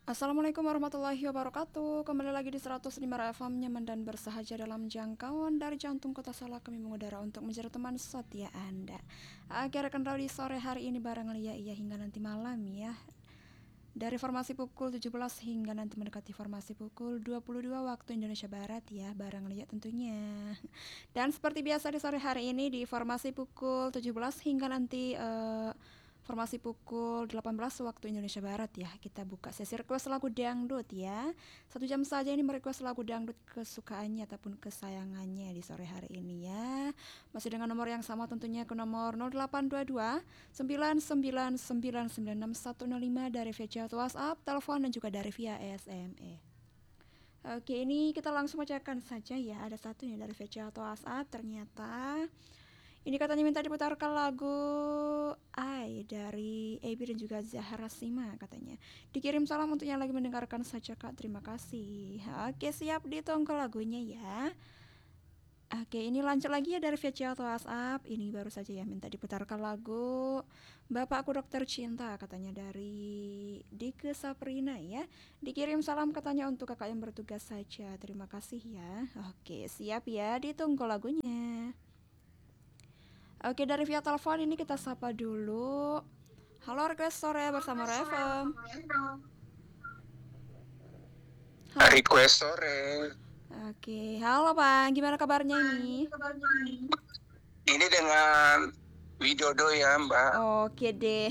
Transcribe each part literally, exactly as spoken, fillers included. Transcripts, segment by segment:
Assalamualaikum warahmatullahi wabarakatuh. Kembali lagi di seratus lima F M nyaman dan bersahaja dalam jangkauan dari jantung kota Salak. Kami mengudara untuk menjadi teman setia Anda. Akhirnya kenal di sore hari ini bareng Lia iya hingga nanti malam ya. Dari formasi pukul tujuh belas hingga nanti mendekati formasi pukul dua puluh dua waktu Indonesia Barat ya, bareng Lia tentunya. Dan seperti biasa di sore hari ini di formasi pukul tujuh belas hingga nanti uh, formasi pukul delapan belas waktu Indonesia Barat ya. Kita buka sesi request lagu dangdut ya. Satu jam saja ini merequest lagu dangdut kesukaannya ataupun kesayangannya di sore hari ini ya. Masih dengan nomor yang sama tentunya ke nomor nol delapan dua dua sembilan sembilan sembilan sembilan enam satu nol lima dari via chat WhatsApp, telepon dan juga dari via S M S. Oke, ini kita langsung bacakan saja ya. Ada satu nih dari via chat WhatsApp ternyata. Ini katanya minta diputarkan lagu I dari Ebi dan juga Zahra Sima katanya. Dikirim salam untuk yang lagi mendengarkan saja Kak, terima kasih. Oke, siap ditunggu lagunya ya. Oke, ini lanjut lagi ya dari via chat WhatsApp. Ini baru saja ya minta diputarkan lagu Bapakku Dokter Cinta katanya dari Dike Saprina ya. Dikirim salam katanya untuk kakak yang bertugas saja. Terima kasih ya. Oke, siap ya, ditunggu lagunya. Oke, dari via telepon ini kita sapa dulu. Halo, request sore bersama Revam. Halo. Request sore. Oke, halo Bang, gimana kabarnya ini? Ini dengan Widodo ya Mbak. Oke deh.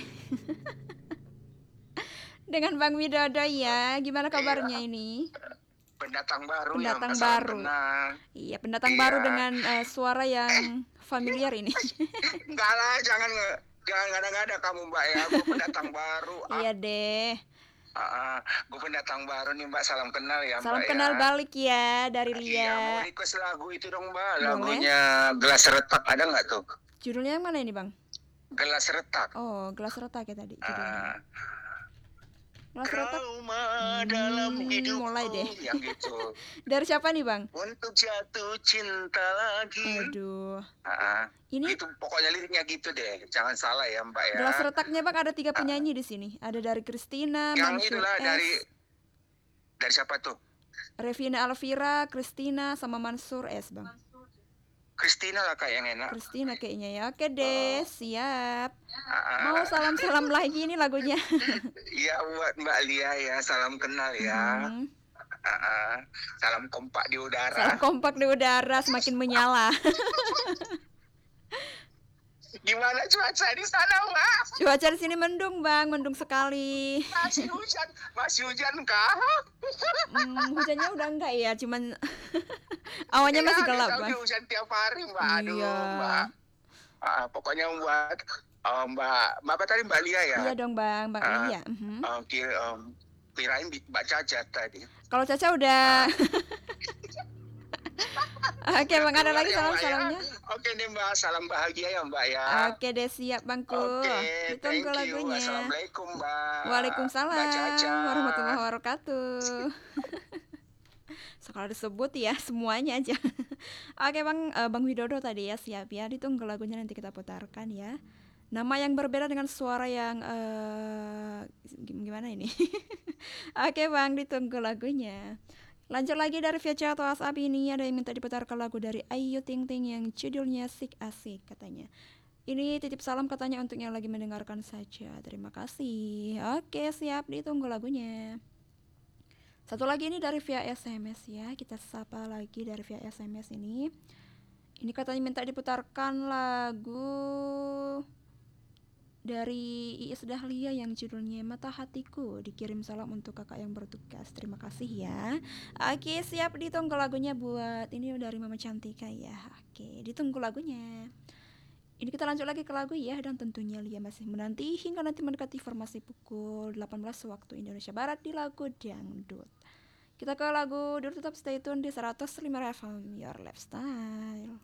Dengan Bang Widodo ya, gimana kabarnya iya. ini? Pendatang baru pendatang ya, baru. Kenal. Iya, pendatang iya. baru dengan uh, suara yang familiar ini. Enggak lah, jangan jangan ngada-ngada kamu Mbak ya, gue pendatang baru. Iya deh. Uh, uh, gue pendatang baru nih Mbak, salam kenal ya salam Mbak ya. Salam kenal balik ya dari Lia. Iya, mau request lagu itu dong Mbak. Boleh? Lagunya Gelas Retak, ada nggak tuh? Judulnya yang mana ini Bang? Gelas Retak. Oh, Gelas Retak ya tadi judulnya. Uh, Gelas Retak. Trauma hmm, dalam hidupku. Mulai deh. Yang gitu. Dari siapa nih Bang? Untuk jatuh cinta lagi. Aduh. Uh, ini itu pokoknya liriknya gitu deh, jangan salah ya Mbak ya. Gelas Retaknya Bang ada tiga penyanyi uh, di sini. Ada dari Christina, yang Mansur itulah S. dari dari siapa tuh? Revina Alvira, Christina sama Mansur S Bang. Christina lah kayak yang enak. Christina kayaknya ya. Oke deh, siap. Mau salam-salam lagi ini lagunya. Iya buat Mbak Lia ya, salam kenal ya. Hmm. Uh, uh, salam kompak di udara. Salam kompak di udara semakin menyala. Gimana cuaca di sana, Mbak? Cuaca di sini mendung, Bang, mendung sekali. Masih hujan, masih hujan kah? Hmm, hujannya udah enggak ya, cuman awannya ya, masih gelap, Bang. Hujan tiap hari, Mbak. Aduh, iya. Mbak. Uh, pokoknya Mbak, uh, Mbak, Mbak apa tadi Mbak Lia ya? Iya dong, Bang, Mbak uh, Lia. Uh-huh. Uh, kira, um, kirain Mbak Caca tadi. Kalau Caca udah. Oke Bang, ada lagi salam-salamnya? Ya. Oke deh Mbak, salam bahagia ya Mbak ya. Oke deh, siap Bangku. Oke, ditunggu lagunya. Assalamualaikum Mbak. Waalaikumsalam warahmatullahi wabarakatuh. Sekarang disebut ya semuanya aja. Oke Bang, uh, Bang Widodo tadi ya, siap ya, ditunggu lagunya nanti kita putarkan ya. Nama yang berbeda dengan suara yang uh, gimana ini? Oke Bang, ditunggu lagunya. Lanjut lagi dari via chat WhatsApp ini ada yang minta diputarkan lagu dari Ayu Ting Ting yang judulnya Sik Asik katanya. Ini titip salam katanya untuk yang lagi mendengarkan saja. Terima kasih. Oke, siap, ditunggu lagunya. Satu lagi ini dari via S M S ya. Kita sapa lagi dari via S M S ini. Ini katanya minta diputarkan lagu dari Iis Dahlia yang judulnya Mata Hatiku. Dikirim salam untuk kakak yang bertugas. Terima kasih ya. Oke, siap, ditunggu lagunya buat ini dari Mama Cantika ya. Oke, ditunggu lagunya. Ini kita lanjut lagi ke lagu ya, dan tentunya Lia masih menanti hingga nanti mendekati formasi pukul delapan belas waktu Indonesia Barat di lagu dangdut. Kita ke lagu dulu, tetap stay tune di seratus lima F M Your Lifestyle.